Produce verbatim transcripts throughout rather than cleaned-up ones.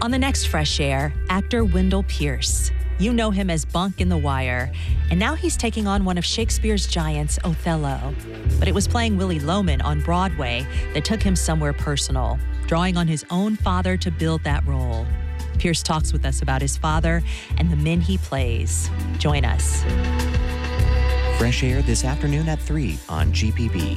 On the next Fresh Air, actor Wendell Pierce. You know him as Bunk in The Wire, and now he's taking on one of Shakespeare's giants, Othello. But it was playing Willy Loman on Broadway that took him somewhere personal, drawing on his own father to build that role. Pierce talks with us about his father and the men he plays. Join us. Fresh Air this afternoon at three on G P B.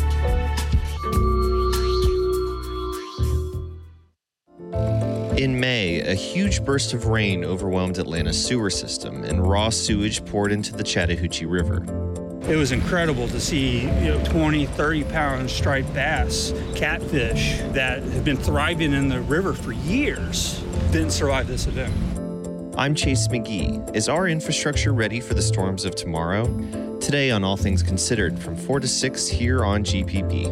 In May, a huge burst of rain overwhelmed Atlanta's sewer system, and raw sewage poured into the Chattahoochee River. It was incredible to see, you know, twenty, thirty pound striped bass, catfish that have been thriving in the river for years, didn't survive this event. I'm Chase McGee. Is our infrastructure ready for the storms of tomorrow? Today on All Things Considered from four to six here on G P B.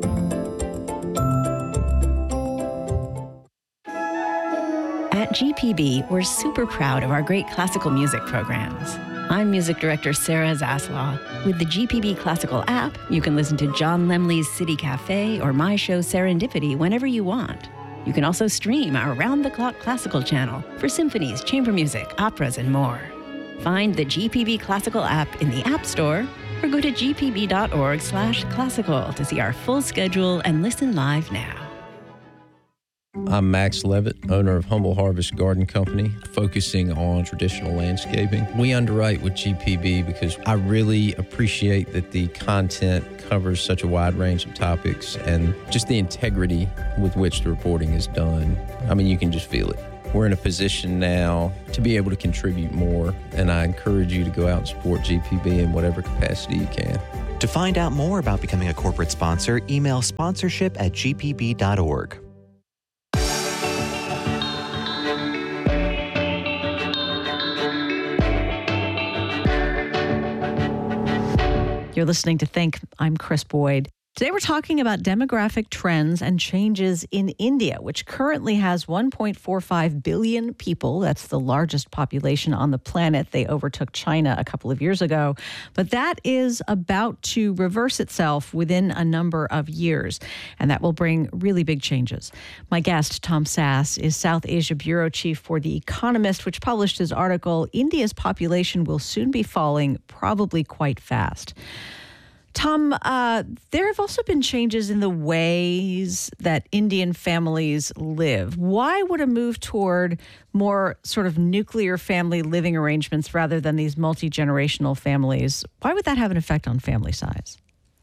At G P B, we're super proud of our great classical music programs. I'm music director Sarah Zaslaw. With the G P B Classical app, you can listen to John Lemley's City Cafe or my show Serendipity whenever you want. You can also stream our round-the-clock classical channel for symphonies, chamber music, operas, and more. Find the G P B Classical app in the App Store or go to g p b dot org slash classical to see our full schedule and listen live now. I'm Max Levitt, owner of Humble Harvest Garden Company, focusing on traditional landscaping. We underwrite with G P B because I really appreciate that the content covers such a wide range of topics and just the integrity with which the reporting is done. I mean, you can just feel it. We're in a position now to be able to contribute more, and I encourage you to go out and support G P B in whatever capacity you can. To find out more about becoming a corporate sponsor, email sponsorship at g p b dot org. You're listening to Think. I'm Chris Boyd. Today we're talking about demographic trends and changes in India, which currently has one point four five billion people. That's the largest population on the planet. They overtook China a couple of years ago. But that is about to reverse itself within a number of years, and that will bring really big changes. My guest, Tom Sass, is South Asia Bureau Chief for The Economist, which published his article, India's Population Will Soon Be Falling, Probably Quite Fast. Tom, uh, there have also been changes in the ways that Indian families live. Why would a move toward more sort of nuclear family living arrangements rather than these multi-generational families, why would that have an effect on family size?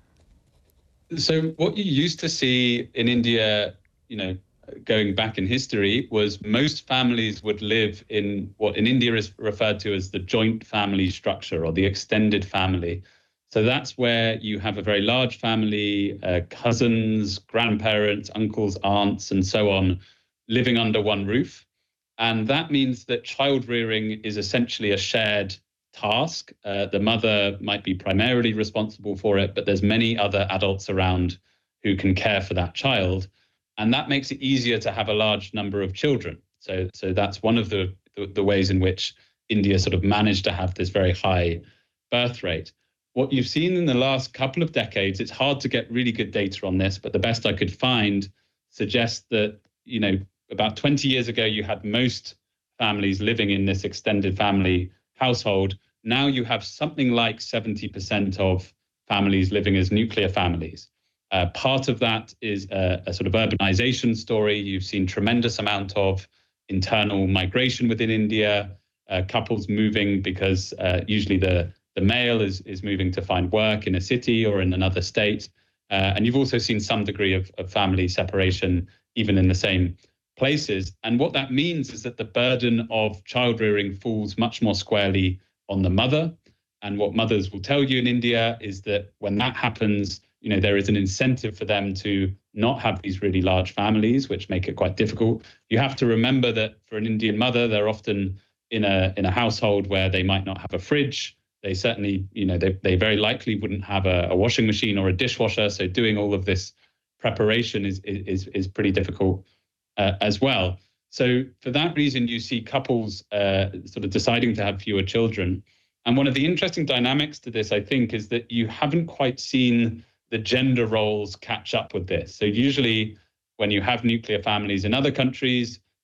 So what you used to see in India, you know, going back in history, was most families would live in what in India is referred to as the joint family structure or the extended family. So that's where you have a very large family, uh, cousins, grandparents, uncles, aunts, and so on, living under one roof. And that means that child rearing is essentially a shared task. Uh, the mother might be primarily responsible for it, but there's many other adults around who can care for that child. And that makes it easier to have a large number of children. So, so that's one of the, the, the ways in which India sort of managed to have this very high birth rate. What you've seen in the last couple of decades, it's hard to get really good data on this, but the best I could find suggests that, you know, about twenty years ago, you had most families living in this extended family household. Now you have something like seventy percent of families living as nuclear families. Uh, part of that is a, a sort of urbanization story. You've seen tremendous amount of internal migration within India, uh, couples moving because uh, usually the The male is, is moving to find work in a city or in another state. Uh, and you've also seen some degree of, of family separation, even in the same places. And what that means is that the burden of child rearing falls much more squarely on the mother. And what mothers will tell you in India is that when that happens, you know, there is an incentive for them to not have these really large families, which make it quite difficult. You have to remember that for an Indian mother, they're often in a in a household where they might not have a fridge. They certainly, you know, they, they very likely wouldn't have a, a washing machine or a dishwasher. So doing all of this preparation is is is pretty difficult uh, as well. So for that reason, you see couples uh, sort of deciding to have fewer children. And one of the interesting dynamics to this, I think, is that you haven't quite seen the gender roles catch up with this. So usually when you have nuclear families in other countries,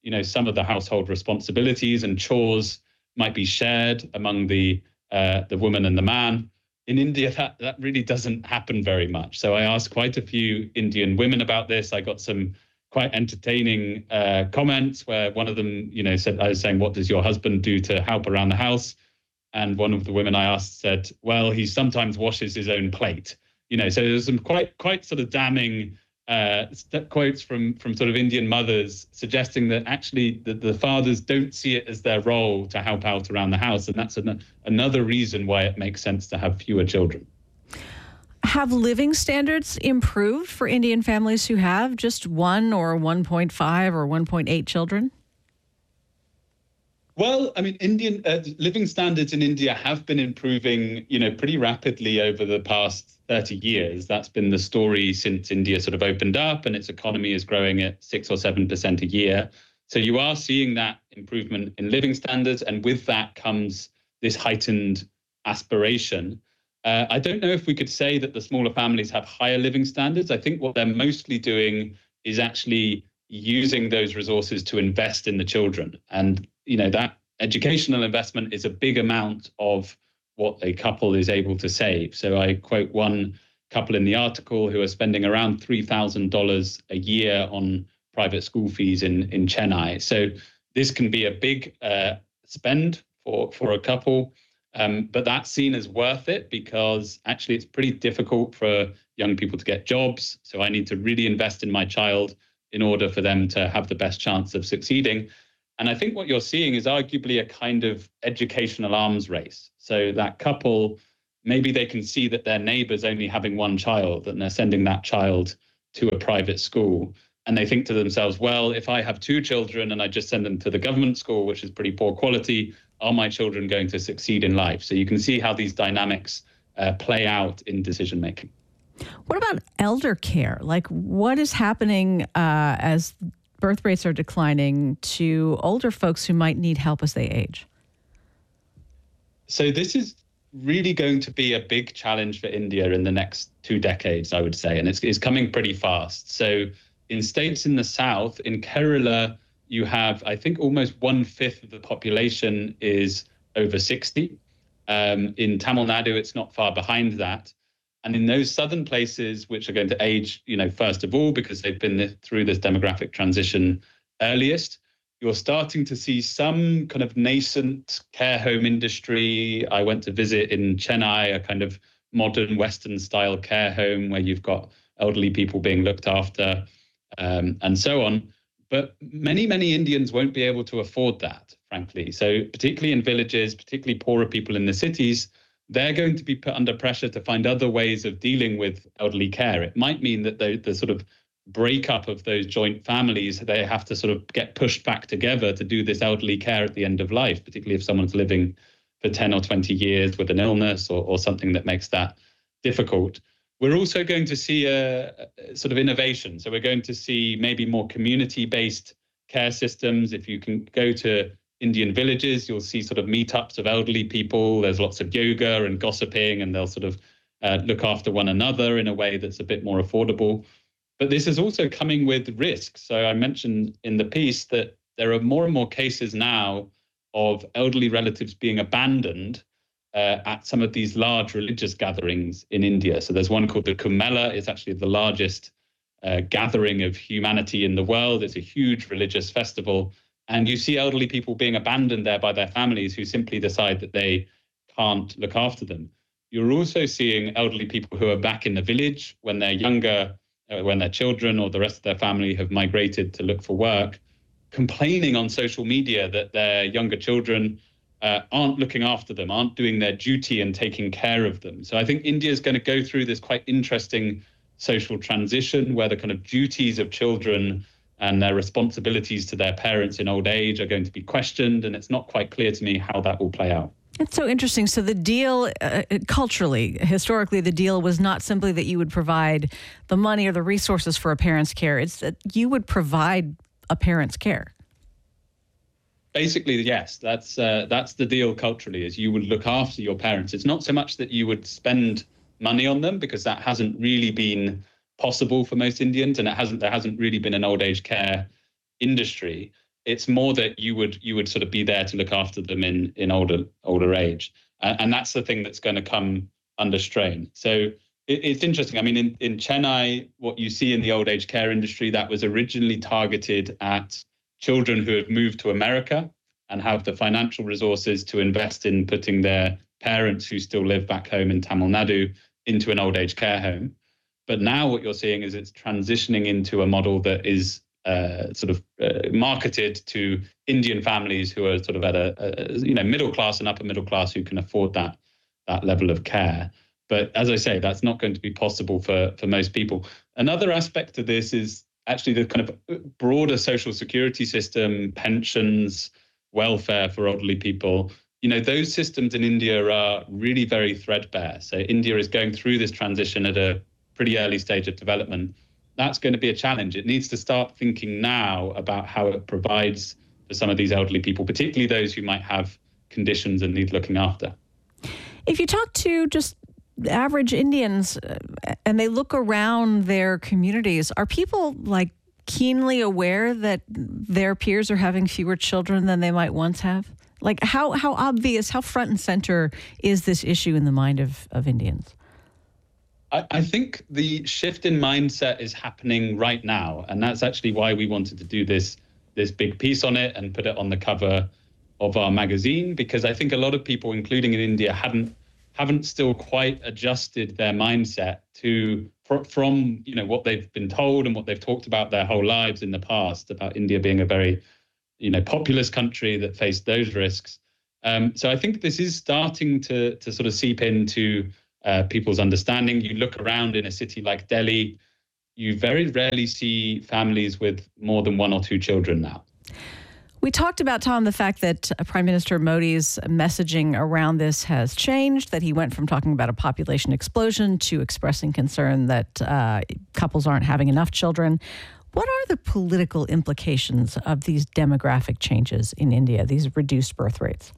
you know, some of the household responsibilities and chores might be shared among the uh, the woman and the man. In India, that, that really doesn't happen very much. So I asked quite a few Indian women about this. I got some quite entertaining uh, comments where one of them, you know, said, I was saying, what does your husband do to help around the house? And one of the women I asked said, well, he sometimes washes his own plate. You know, so there's some quite quite sort of damning uh, quotes from from sort of Indian mothers suggesting that actually the, the fathers don't see it as their role to help out around the house. And that's an, another reason why it makes sense to have fewer children. Have living standards improved for Indian families who have just one or one point five or one point eight children? Well, I mean, Indian uh, living standards in India have been improving, you know, pretty rapidly over the past thirty years. That's been the story since India sort of opened up, and its economy is growing at six or seven percent a year. So you are seeing that improvement in living standards, and with that comes this heightened aspiration. Uh, I don't know if we could say that the smaller families have higher living standards. I think what they're mostly doing is actually using those resources to invest in the children. And, you know, that educational investment is a big amount of what a couple is able to save. So I quote one couple in the article who are spending around three thousand dollars a year on private school fees in, in Chennai. So this can be a big uh, spend for, for a couple. Um, but that's seen as worth it because actually it's pretty difficult for young people to get jobs. So I need to really invest in my child in order for them to have the best chance of succeeding. And I think what you're seeing is arguably a kind of educational arms race. So that couple, maybe they can see that their neighbor's only having one child and they're sending that child to a private school. And they think to themselves, well, if I have two children and I just send them to the government school, which is pretty poor quality, are my children going to succeed in life? So you can see how these dynamics uh, play out in decision making. What about elder care? Like, what is happening uh, as birth rates are declining to older folks who might need help as they age? So this is really going to be a big challenge for India in the next two decades, I would say, and it's, it's coming pretty fast. So in states in the south, in Kerala, you have, I think, almost one-fifth of the population is over sixty. Um, in Tamil Nadu, it's not far behind that. And in those southern places, which are going to age, you know, first of all, because they've been through this demographic transition earliest, you're starting to see some kind of nascent care home industry. I went to visit in Chennai, a kind of modern Western-style care home where you've got elderly people being looked after um, and so on. But many, many Indians won't be able to afford that, frankly. So particularly in villages, particularly poorer people in the cities, they're going to be put under pressure to find other ways of dealing with elderly care. It might mean that the, the sort of breakup of those joint families, they have to sort of get pushed back together to do this elderly care at the end of life, particularly if someone's living for ten or twenty years with an illness or, or something that makes that difficult. We're also going to see a, a sort of innovation. So we're going to see maybe more community-based care systems. If you can go to Indian villages, you'll see sort of meetups of elderly people. There's lots of yoga and gossiping, and they'll sort of uh, look after one another in a way that's a bit more affordable. But this is also coming with risks. So I mentioned in the piece that there are more and more cases now of elderly relatives being abandoned Uh, at some of these large religious gatherings in India. So there's one called the Kumbh Mela. It's actually the largest uh, gathering of humanity in the world. It's a huge religious festival. And you see elderly people being abandoned there by their families who simply decide that they can't look after them. You're also seeing elderly people who are back in the village when they're younger, uh, when their children or the rest of their family have migrated to look for work, complaining on social media that their younger children Uh, aren't looking after them, aren't doing their duty and taking care of them. So I think India is going to go through this quite interesting social transition where the kind of duties of children and their responsibilities to their parents in old age are going to be questioned. And it's not quite clear to me how that will play out. It's so interesting. So the deal, uh, culturally, historically, the deal was not simply that you would provide the money or the resources for a parent's care. It's that you would provide a parent's care. Basically, yes, that's uh, that's the deal culturally, is you would look after your parents. It's not so much that you would spend money on them, because that hasn't really been possible for most Indians, and it hasn't there hasn't really been an old age care industry. It's more that you would you would sort of be there to look after them in in older older age, and, and that's the thing that's going to come under strain. So it, it's interesting. I mean, in in Chennai, what you see in the old age care industry, that was originally targeted at children who have moved to America and have the financial resources to invest in putting their parents who still live back home in Tamil Nadu into an old age care home. But now what you're seeing is it's transitioning into a model that is uh, sort of uh, marketed to Indian families who are sort of at a, a you know middle class and upper middle class who can afford that that level of care. But as I say, that's not going to be possible for for most people. Another aspect of this is actually the kind of broader social security system, pensions, welfare for elderly people. You know, those systems in India are really very threadbare. So India is going through this transition at a pretty early stage of development. That's going to be a challenge. It needs to start thinking now about how it provides for some of these elderly people, particularly those who might have conditions and need looking after. If you talk to just average Indians uh, and they look around their communities, are people like keenly aware that their peers are having fewer children than they might once have? Like how how obvious, how front and center is this issue in the mind of, of Indians? I, I think the shift in mindset is happening right now. And that's actually why we wanted to do this, this big piece on it and put it on the cover of our magazine, because I think a lot of people, including in India, hadn't haven't still quite adjusted their mindset to fr- from you know what they've been told and what they've talked about their whole lives in the past about India being a very you know populous country that faced those risks. Um, so I think this is starting to to sort of seep into uh, people's understanding. You look around in a city like Delhi, you very rarely see families with more than one or two children now. We talked about, Tom, the fact that Prime Minister Modi's messaging around this has changed, that he went from talking about a population explosion to expressing concern that uh, couples aren't having enough children. What are the political implications of these demographic changes in India, these reduced birth rates?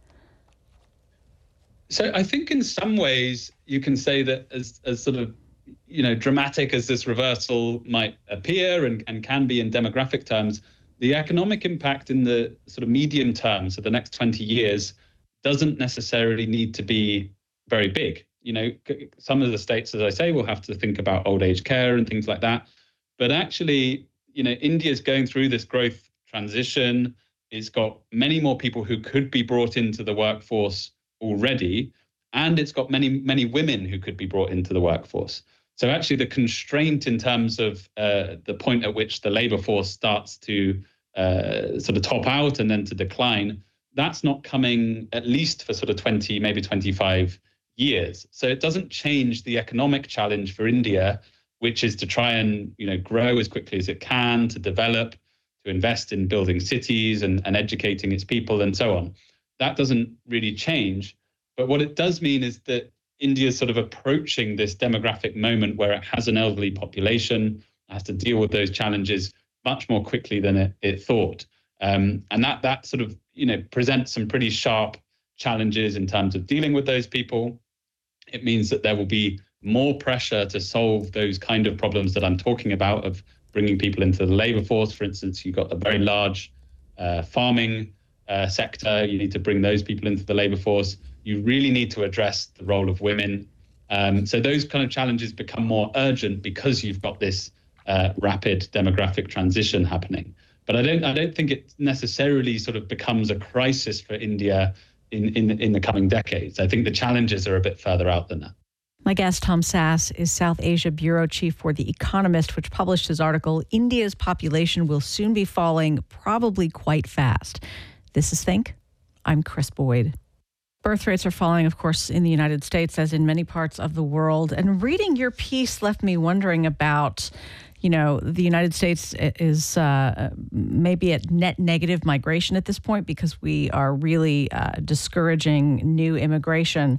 So I think in some ways you can say that as, as sort of, you know, dramatic as this reversal might appear and, and can be in demographic terms, the economic impact in the sort of medium term, so the next twenty years, doesn't necessarily need to be very big. You know, some of the states, as I say, will have to think about old age care and things like that. But actually, you know, India's going through this growth transition. It's got many more people who could be brought into the workforce already, and it's got many, many women who could be brought into the workforce. So actually the constraint in terms of uh, the point at which the labor force starts to uh, sort of top out and then to decline, that's not coming at least for sort of twenty, maybe twenty-five years. So it doesn't change the economic challenge for India, which is to try and, you know, grow as quickly as it can, to develop, to invest in building cities and, and educating its people and so on. That doesn't really change. But what it does mean is that India is sort of approaching this demographic moment where it has an elderly population, has to deal with those challenges much more quickly than it, it thought. Um, and that that sort of, you know, presents some pretty sharp challenges in terms of dealing with those people. It means that there will be more pressure to solve those kind of problems that I'm talking about of bringing people into the labor force. For instance, you've got a very large uh, farming uh, sector. You need to bring those people into the labor force. You really need to address the role of women. Um, so those kind of challenges become more urgent because you've got this uh, rapid demographic transition happening. But I don't I don't think it necessarily sort of becomes a crisis for India in, in, in the coming decades. I think the challenges are a bit further out than that. My guest, Tom Sass, is South Asia Bureau Chief for The Economist, which published his article, India's Population Will Soon Be Falling, Probably Quite Fast. This is Think. I'm Chris Boyd. Birth rates are falling, of course, in the United States, as in many parts of the world. And reading your piece left me wondering about, you know, the United States is uh, maybe at net negative migration at this point because we are really uh, discouraging new immigration.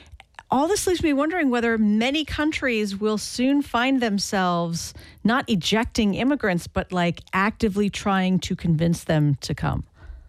All this leaves me wondering whether many countries will soon find themselves not ejecting immigrants, but like actively trying to convince them to come.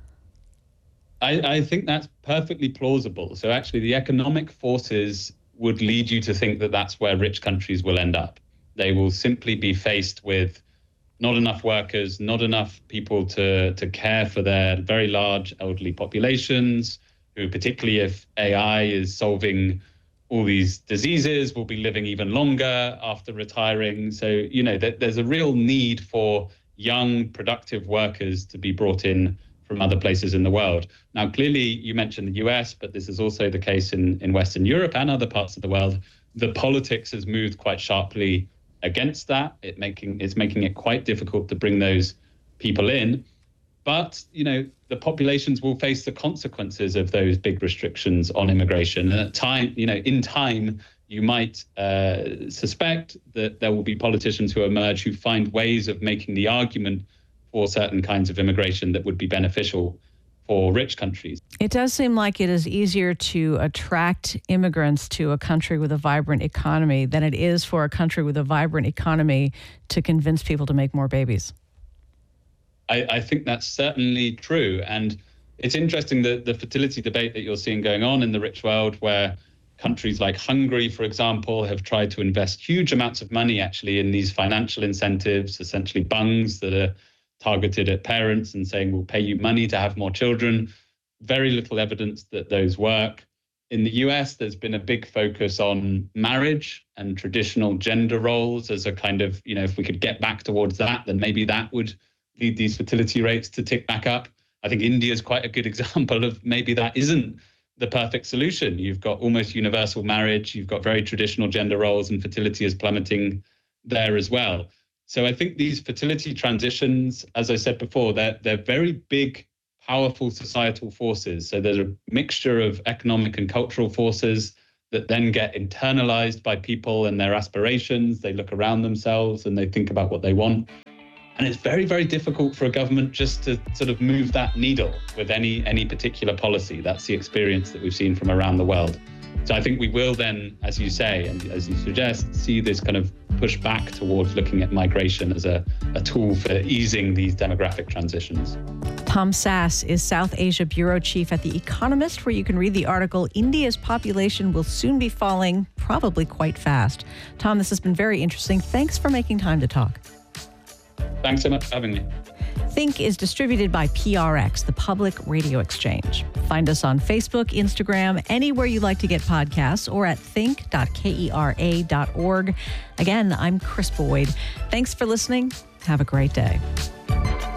I, I think that's perfectly plausible. So actually, the economic forces would lead you to think that that's where rich countries will end up. They will simply be faced with not enough workers, not enough people to, to care for their very large elderly populations, who particularly if A I is solving all these diseases, will be living even longer after retiring. So, you know, th- there's a real need for young, productive workers to be brought in from other places in the world. Now, clearly, you mentioned the U S, but this is also the case in, in Western Europe and other parts of the world. The politics has moved quite sharply against that. It making it's making it quite difficult to bring those people in. But, you know, the populations will face the consequences of those big restrictions on immigration. And at time, you know, in time, you might uh, suspect that there will be politicians who emerge who find ways of making the argument for certain kinds of immigration that would be beneficial for rich countries. It does seem like it is easier to attract immigrants to a country with a vibrant economy than it is for a country with a vibrant economy to convince people to make more babies. I, I think that's certainly true. And it's interesting that the fertility debate that you're seeing going on in the rich world, where countries like Hungary, for example, have tried to invest huge amounts of money actually in these financial incentives, essentially bungs that are targeted at parents and saying, we'll pay you money to have more children. Very little evidence that those work. In the U S, there's been a big focus on marriage and traditional gender roles as a kind of, you know, if we could get back towards that, then maybe that would lead these fertility rates to tick back up. I think India is quite a good example of maybe that isn't the perfect solution. You've got almost universal marriage, you've got very traditional gender roles, and fertility is plummeting there as well. So I think these fertility transitions, as I said before, they're, they're very big, powerful societal forces. So there's a mixture of economic and cultural forces that then get internalized by people and their aspirations. They look around themselves and they think about what they want. And it's very, very difficult for a government just to sort of move that needle with any any particular policy. That's the experience that we've seen from around the world. So I think we will then, as you say, and as you suggest, see this kind of push back towards looking at migration as a, a tool for easing these demographic transitions. Tom Sass is South Asia Bureau Chief at The Economist, where you can read the article, India's Population Will Soon Be Falling, Probably Quite Fast. Tom, this has been very interesting. Thanks for making time to talk. Thanks so much for having me. Think is distributed by P R X, the Public Radio Exchange. Find us on Facebook, Instagram, anywhere you like to get podcasts, or at think dot kera dot org. Again, I'm Chris Boyd. Thanks for listening. Have a great day.